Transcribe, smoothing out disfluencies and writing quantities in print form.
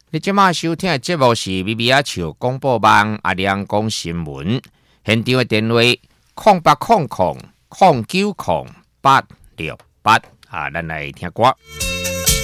你即马收听的节目是咪咪啊笑广播网阿亮讲新闻，现场的电话0800090868啊，咱来听歌。